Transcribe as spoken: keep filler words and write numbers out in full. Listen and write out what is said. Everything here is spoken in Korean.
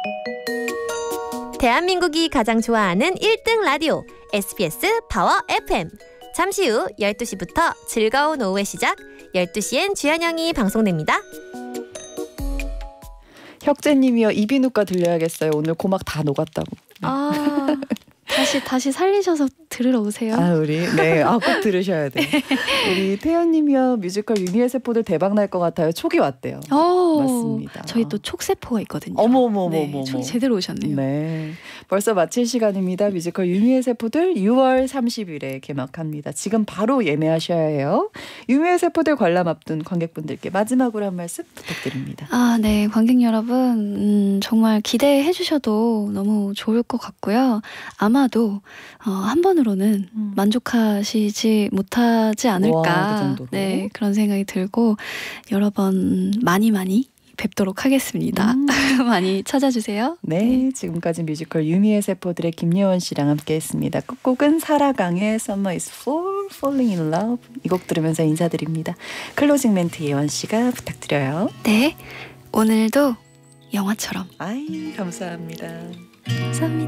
대한민국이 가장 좋아하는 일 등 라디오 에스비에스 파워 에프엠. 잠시 후 열두 시부터 즐거운 오후의 시작 열두 시엔 주현영이 방송됩니다. 혁재님이요. 이비인후과 들려야겠어요. 오늘 고막 다 녹았다고. 아 다시 다시 살리셔서 들으러 오세요. 아 우리 네, 아 꼭 들으셔야 돼. 우리 태연님이요. 뮤지컬 유미의 세포들 대박 날 것 같아요. 촉이 왔대요. 오, 맞습니다. 저희 또 촉세포가 있거든요. 어머 어머 어머 네, 어머. 촉이 제대로 오셨네요. 네, 벌써 마칠 시간입니다. 뮤지컬 유미의 세포들 유월 삼십일에 개막합니다. 지금 바로 예매하셔야 해요. 유미의 세포들 관람 앞둔 관객분들께 마지막으로 한 말씀 부탁드립니다. 아, 네, 관객 여러분, 음, 정말 기대해 주셔도 너무 좋을 것 같고요. 아마도 어, 한 번으로는 음. 만족하시지 못하지 않을까. 와, 그 정도로? 네, 그런 생각이 들고 여러 번 많이 많이 뵙도록 하겠습니다. 음. 많이 찾아주세요. 네, 지금까지 뮤지컬 유미의 세포들의 김예원 씨랑 함께했습니다. 끝곡은 사라강의 Summer is for Falling in Love, 이 곡 들으면서 인사드립니다. 클로징 멘트 예원 씨가 부탁드려요. 네, 오늘도 영화처럼. 아이, 감사합니다. 감사합니다.